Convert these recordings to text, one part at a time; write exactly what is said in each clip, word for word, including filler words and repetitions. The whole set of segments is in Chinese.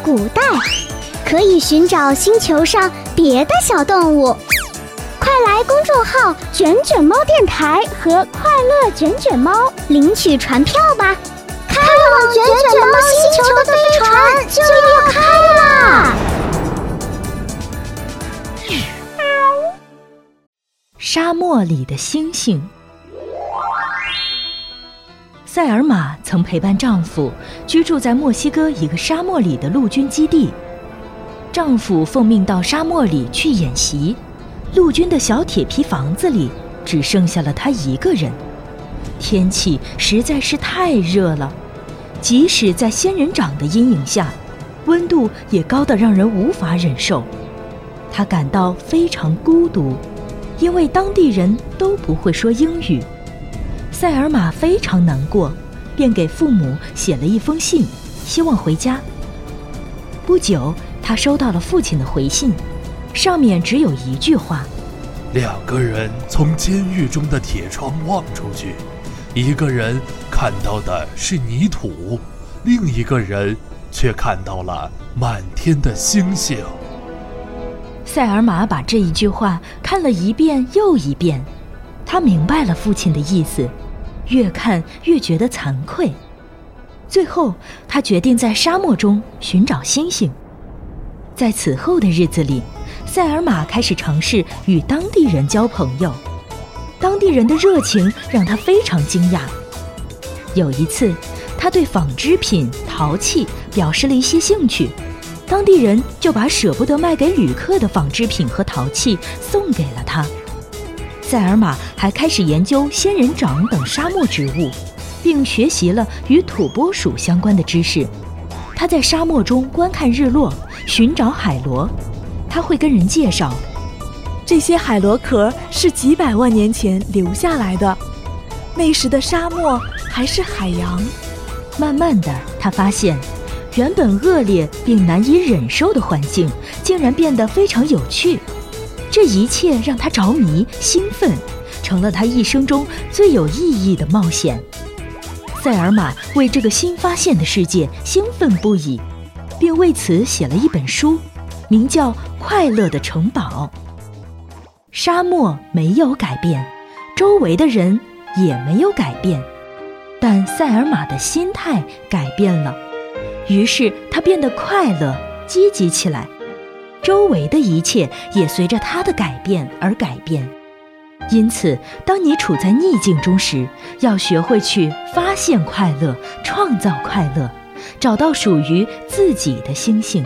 古代，可以寻找星球上别的小动物。快来公众号卷卷猫电台和快乐卷卷猫领取传票吧！开往卷卷猫星球的飞船就要开啦！ 沙漠里的星星。塞尔玛曾陪伴丈夫居住在墨西哥一个沙漠里的陆军基地。丈夫奉命到沙漠里去演习，陆军的小铁皮房子里只剩下了他一个人。天气实在是太热了，即使在仙人掌的阴影下，温度也高得让人无法忍受。他感到非常孤独，因为当地人都不会说英语。塞尔玛非常难过，便给父母写了一封信，希望回家。不久，他收到了父亲的回信，上面只有一句话： 两个人从监狱中的铁窗望出去，一个人看到的是泥土，另一个人却看到了满天的星星。 塞尔玛把这一句话看了一遍又一遍，他明白了父亲的意思，越看越觉得惭愧。最后，他决定在沙漠中寻找星星。在此后的日子里，塞尔玛开始尝试与当地人交朋友。当地人的热情让他非常惊讶。有一次，他对纺织品、陶器表示了一些兴趣，当地人就把舍不得卖给旅客的纺织品和陶器送给了他。塞尔玛还开始研究仙人掌等沙漠植物，并学习了与土拨鼠相关的知识。他在沙漠中观看日落，寻找海螺。他会跟人介绍， 这些海螺壳是几百万年前留下来的，那时的沙漠还是海洋。 慢慢的，他发现原本恶劣并难以忍受的环境竟然变得非常有趣。这一切让他着迷兴奋，成了他一生中最有意义的冒险。塞尔玛为这个新发现的世界兴奋不已，并为此写了一本书，名叫《快乐的城堡》。沙漠没有改变，周围的人也没有改变，但塞尔玛的心态改变了，于是他变得快乐积极起来，周围的一切也随着他的改变而改变。因此，当你处在逆境中时，要学会去发现快乐，创造快乐，找到属于自己的星星。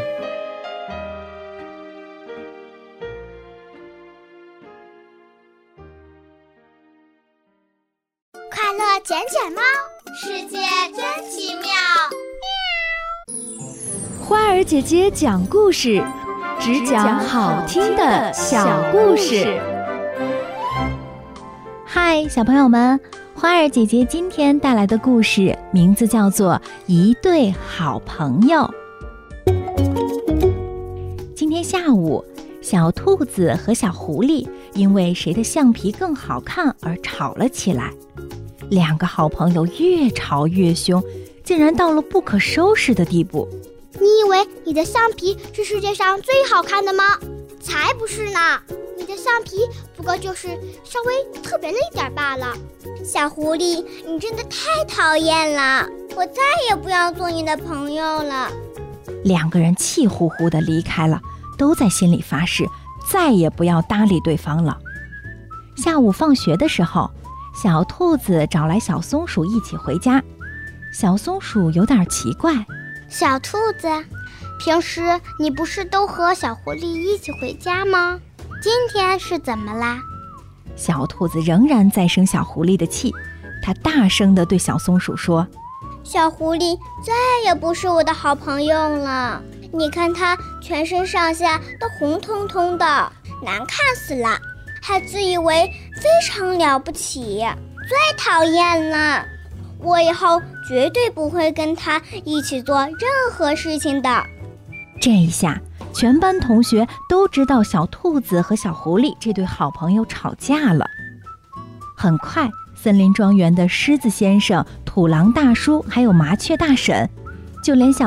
快乐卷卷猫，世界真奇妙。 花儿姐姐讲故事，只讲好听的小故事。 嗨，小朋友们，花儿姐姐今天带来的故事名字叫做《一对好朋友》。今天下午，小兔子和小狐狸因为谁的橡皮更好看而吵了起来。两个好朋友越吵越凶，竟然到了不可收拾的地步。 你以为你的橡皮是世界上最好看的吗？才不是呢，你的橡皮不过就是稍微特别了一点罢了。小狐狸，你真的太讨厌了，我再也不要做你的朋友了。 两个人气呼呼地离开了，都在心里发誓再也不要搭理对方了。下午放学的时候，小兔子找来小松鼠一起回家。小松鼠有点奇怪， 小兔子，平时你不是都和小狐狸一起回家吗？今天是怎么啦？ 小兔子仍然在生小狐狸的气，它大声地对小松鼠说： 小狐狸再也不是我的好朋友了，你看它全身上下都红彤彤的，难看死了，还自以为非常了不起，最讨厌了。我以后绝对不会跟他一起做任何事情的。 这一下，全班同学都知道小兔子和小狐狸这对好朋友吵架了。很快，森林庄园的狮子先生、土狼大叔还有麻雀大婶，就连小